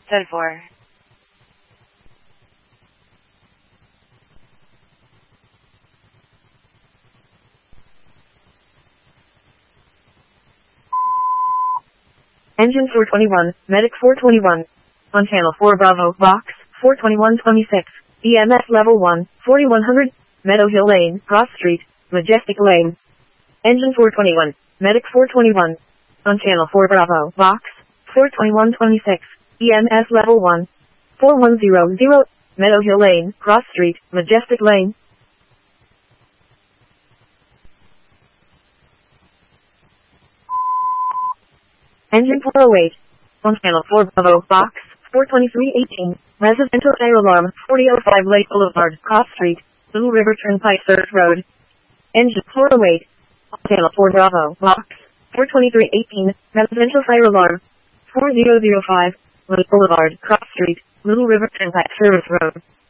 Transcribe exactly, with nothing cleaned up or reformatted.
Code four. Engine four twenty-one, Medic four twenty-one. On channel four Bravo, box, four twenty-one twenty-six. E M S level one, forty-one hundred, Meadow Hill Lane, Cross Street, Majestic Lane. Engine four twenty-one, Medic four twenty-one. On channel four Bravo, box, four twenty-one twenty-six. E M S level one, forty-one hundred, Meadow Hill Lane, Cross Street, Majestic Lane. Engine four oh eight. On channel four Bravo, box, four twenty-three eighteen. Residential fire alarm, forty oh five Lake Boulevard, Cross Street, Little River Turnpike Surf Road. Engine four oh eight. On channel four Bravo, box, four twenty-three eighteen. Residential fire alarm, four thousand five, Lake Boulevard, Cross Street, Little River Turnpike Service Road.